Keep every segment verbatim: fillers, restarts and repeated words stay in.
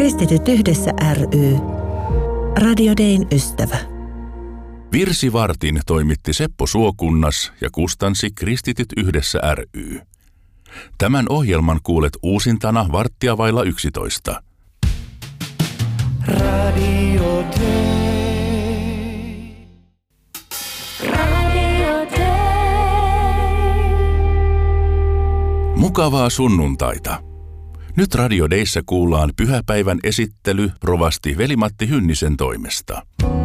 Kristityt yhdessä ry. Radio Dayn ystävä. Virsivartin toimitti Seppo Suokunnas ja kustansi Kristityt yhdessä ry. Tämän ohjelman kuulet uusintana varttia vailla yksitoista. Radio Day. Radio Day. Mukavaa sunnuntaita. Nyt Radio Dayssä kuullaan pyhäpäivän esittely rovasti Veli-Matti Hynnisen toimesta.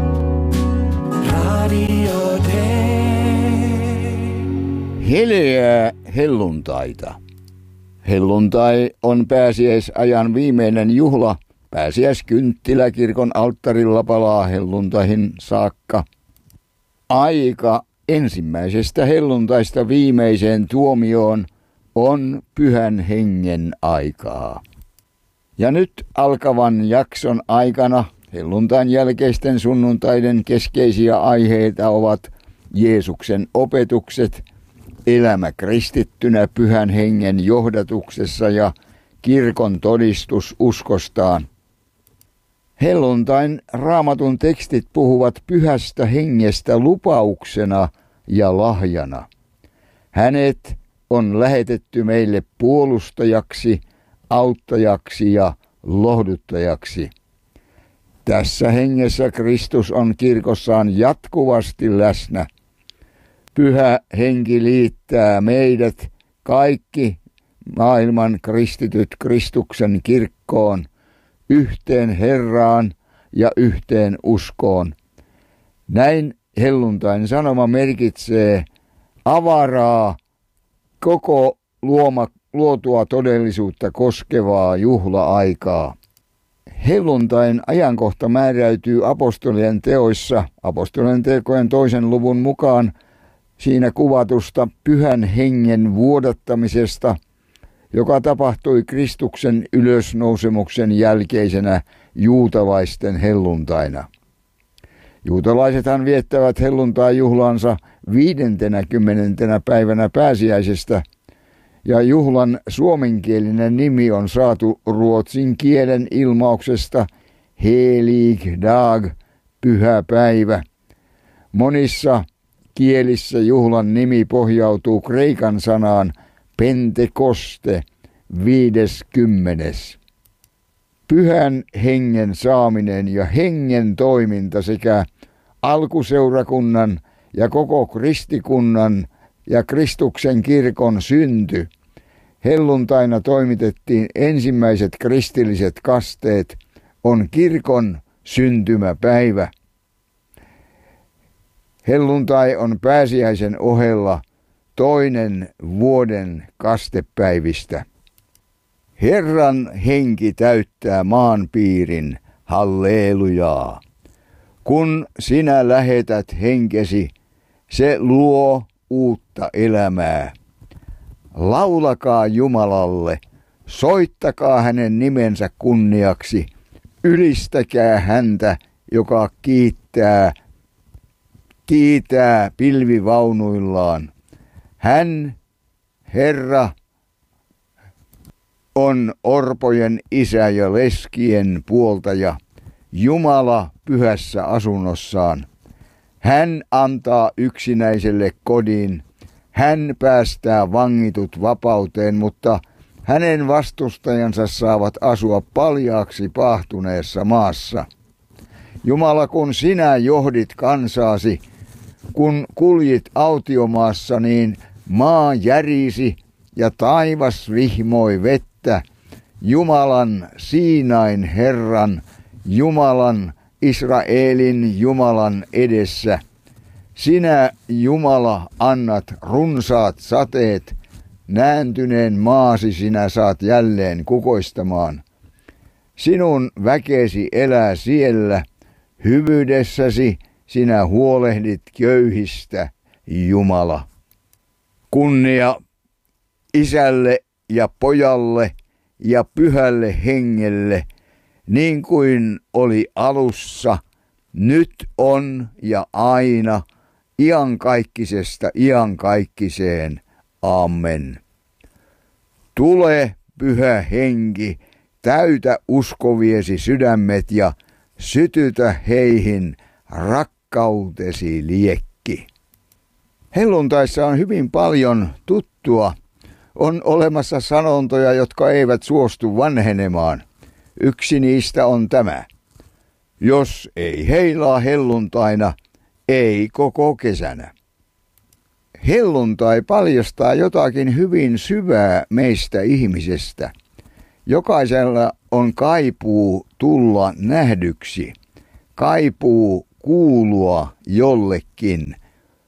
Radio Day. Heleää helluntaita. Helluntai on pääsiäisajan viimeinen juhla. Pääsiäiskynttilä kirkon alttarilla palaa helluntaihin saakka. Aika ensimmäisestä helluntaista viimeiseen tuomioon on pyhän hengen aikaa. Ja nyt alkavan jakson aikana helluntain jälkeisten sunnuntaiden keskeisiä aiheita ovat Jeesuksen opetukset, elämä kristittynä pyhän hengen johdatuksessa ja kirkon todistus uskostaan. Helluntain raamatun tekstit puhuvat pyhästä hengestä lupauksena ja lahjana. Hänet on lähetetty meille puolustajaksi, auttajaksi ja lohduttajaksi. Tässä hengessä Kristus on kirkossaan jatkuvasti läsnä. Pyhä henki liittää meidät kaikki maailman kristityt Kristuksen kirkkoon, yhteen Herraan ja yhteen uskoon. Näin helluntain sanoma merkitsee avaraa, koko luoma, luotua todellisuutta koskevaa juhla-aikaa. Helluntain ajankohta määräytyy apostolien teoissa, apostolien tekojen toisen luvun mukaan siinä kuvatusta pyhän hengen vuodattamisesta, joka tapahtui Kristuksen ylösnousemuksen jälkeisenä juutalaisten helluntaina. Juutalaisethan viettävät helluntai-juhlansa viidentenä kymmenentenä päivänä pääsiäisestä, ja juhlan suomenkielinen nimi on saatu ruotsin kielen ilmauksesta helig dag, pyhä päivä. Monissa kielissä juhlan nimi pohjautuu kreikan sanaan pentekoste, viideskymmenes. Pyhän hengen saaminen ja hengen toiminta sekä alkuseurakunnan ja koko kristikunnan ja Kristuksen kirkon synty. Helluntaina toimitettiin ensimmäiset kristilliset kasteet, on kirkon syntymäpäivä. Helluntai on pääsiäisen ohella toinen vuoden kastepäivistä. Herran henki täyttää maanpiirin, hallelujaa. Kun sinä lähetät henkesi, se luo uutta elämää. Laulakaa Jumalalle, soittakaa hänen nimensä kunniaksi, ylistäkää häntä, joka kiittää, kiitää pilvivaunuillaan. Hän, Herra, on orpojen isä ja leskien puoltaja, Jumala pyhässä asunnossaan. Hän antaa yksinäiselle kodin, hän päästää vangitut vapauteen, mutta hänen vastustajansa saavat asua paljaaksi paahtuneessa maassa. Jumala, kun sinä johdit kansaasi, kun kuljit autiomaassa, niin maa järisi ja taivas vihmoi vettä. Jumalan, Siinain Herran, Jumalan, Israelin Jumalan edessä. Sinä, Jumala, annat runsaat sateet, nääntyneen maasi sinä saat jälleen kukoistamaan. Sinun väkesi elää siellä, hyvyydessäsi sinä huolehdit köyhistä, Jumala. Kunnia Isälle ja Pojalle ja Pyhälle Hengelle, niin kuin oli alussa, nyt on ja aina, iankaikkisesta iankaikkiseen. Amen. Tule, Pyhä Henki, täytä uskoviesi sydämet ja sytytä heihin rakkautesi liekki. Helluntaissa on hyvin paljon tuttua. On olemassa sanontoja, jotka eivät suostu vanhenemaan. Yksi niistä on tämä. Jos ei heilaa helluntaina, ei koko kesänä. Helluntai paljastaa jotakin hyvin syvää meistä ihmisestä. Jokaisella on kaipuu tulla nähdyksi, kaipuu kuulua jollekin,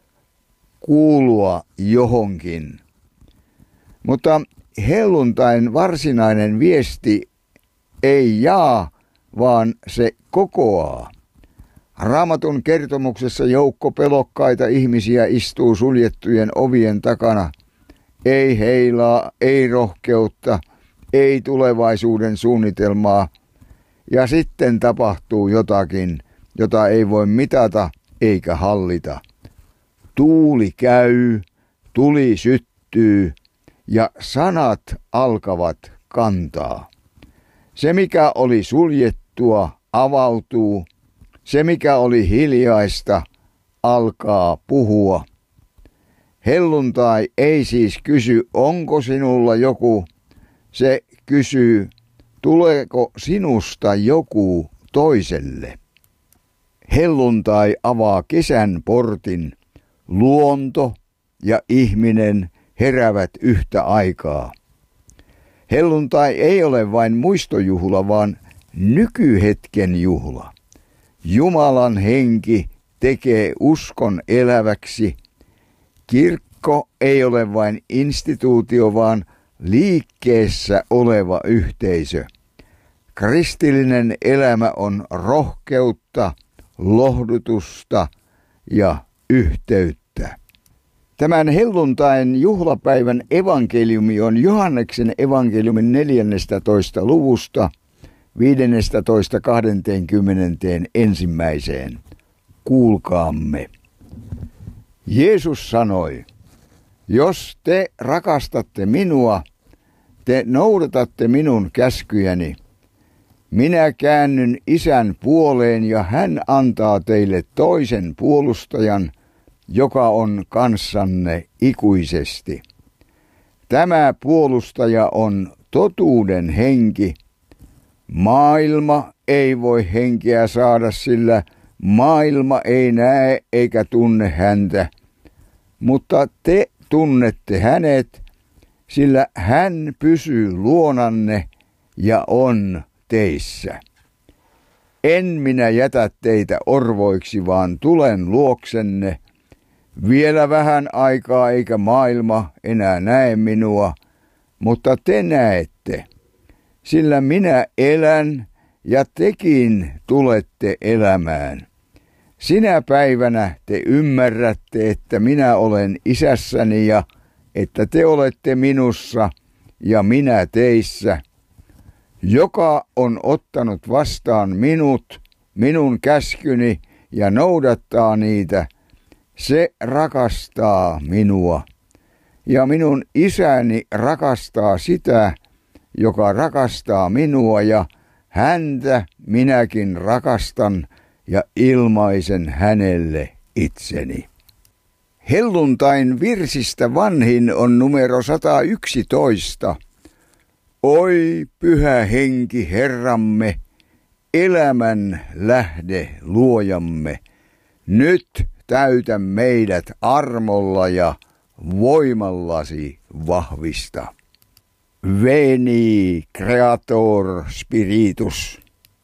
kuulua johonkin. Mutta helluntain varsinainen viesti ei jaa, vaan se kokoaa. Raamatun kertomuksessa joukko pelokkaita ihmisiä istuu suljettujen ovien takana. Ei heilaa, ei rohkeutta, ei tulevaisuuden suunnitelmaa. Ja sitten tapahtuu jotakin, jota ei voi mitata eikä hallita. Tuuli käy, tuli syttyy ja sanat alkavat kantaa. Se, mikä oli suljettua, avautuu. Se, mikä oli hiljaista, alkaa puhua. Helluntai ei siis kysy, onko sinulla joku. Se kysyy, tuleeko sinusta joku toiselle. Helluntai avaa kesän portin. Luonto ja ihminen heräävät yhtä aikaa. Helluntai ei ole vain muistojuhla, vaan nykyhetken juhla. Jumalan henki tekee uskon eläväksi. Kirkko ei ole vain instituutio, vaan liikkeessä oleva yhteisö. Kristillinen elämä on rohkeutta, lohdutusta ja yhteyttä. Tämän helluntain juhlapäivän evankeliumi on Johanneksen evankeliumin neljännestätoista luvusta viidennestätoista kahteenkymmeneen ensimmäiseen. Kuulkaamme. Jeesus sanoi, jos te rakastatte minua, te noudatatte minun käskyjäni. Minä käännyn Isän puoleen ja hän antaa teille toisen puolustajan, joka on kanssanne ikuisesti. Tämä puolustaja on totuuden henki. Maailma ei voi henkeä saada, sillä maailma ei näe eikä tunne häntä. Mutta te tunnette hänet, sillä hän pysyy luonanne ja on teissä. En minä jätä teitä orvoiksi, vaan tulen luoksenne. Vielä vähän aikaa eikä maailma enää näe minua, mutta te näette, sillä minä elän ja tekin tulette elämään. Sinä päivänä te ymmärrätte, että minä olen Isässäni ja että te olette minussa ja minä teissä. Joka on ottanut vastaan minut, minun käskyni ja noudattaa niitä, se rakastaa minua. Ja minun Isäni rakastaa sitä, joka rakastaa minua, ja häntä minäkin rakastan ja ilmaisen hänelle itseni. Helluntain virsistä vanhin on numero sata yksitoista. Oi pyhä henki Herramme, elämän lähde luojamme, nyt täytä meidät armolla ja voimallasi vahvista. Veni Creator Spiritus.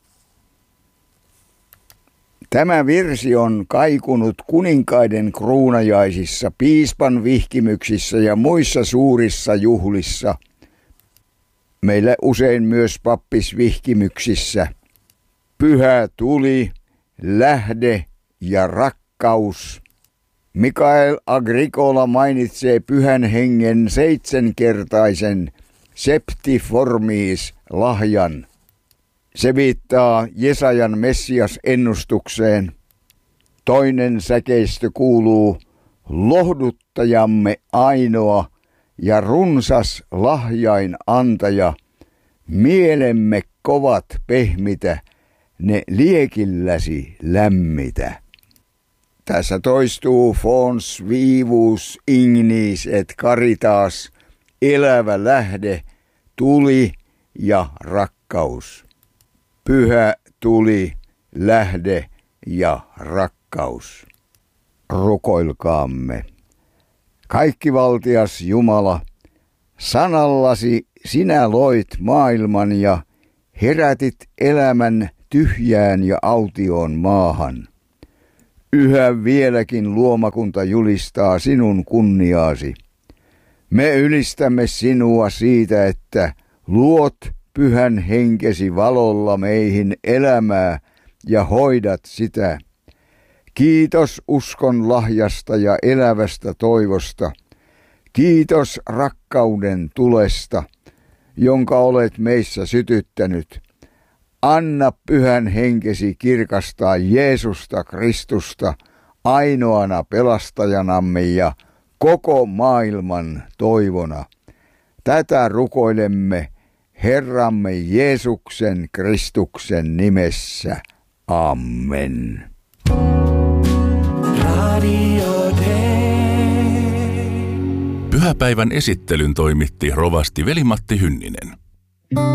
Tämä virsi on kaikunut kuninkaiden kruunajaisissa, piispan vihkimyksissä ja muissa suurissa juhlissa. Meillä usein myös pappisvihkimyksissä. Pyhä tuli, lähde ja rakkaus. Mikael Agricola mainitsee pyhän hengen seitsemänkertaisen septiformis lahjan. Se viittaa Jesajan Messias-ennustukseen. Toinen säkeistö kuuluu, lohduttajamme ainoa ja runsas lahjain antaja, Mielemme kovat pehmitä, ne liekilläsi lämmitä. Tässä toistuu fons vivus ignis et caritas, elävä lähde, tuli ja rakkaus. Pyhä tuli, lähde ja rakkaus. Rukoilkaamme. Kaikkivaltias Jumala, sanallasi sinä loit maailman ja herätit elämän tyhjään ja autioon maahan. Yhä vieläkin luomakunta julistaa sinun kunniaasi. Me ylistämme sinua siitä, että luot pyhän henkesi valolla meihin elämää ja hoidat sitä. Kiitos uskon lahjasta ja elävästä toivosta. Kiitos rakkauden tulesta, jonka olet meissä sytyttänyt. Anna pyhän henkesi kirkastaa Jeesusta Kristusta ainoana pelastajanamme ja koko maailman toivona. Tätä rukoilemme Herramme Jeesuksen Kristuksen nimessä. Amen. Radio Day. Pyhäpäivän esittelyn toimitti rovasti Veli-Matti Hynninen.